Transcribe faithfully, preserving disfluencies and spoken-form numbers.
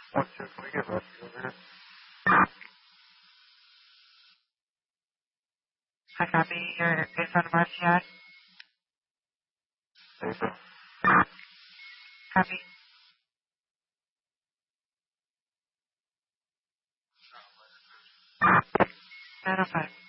One two, can we get rescue over here? I copy. You're in front of R C I. Think so. Copy. nine oh five.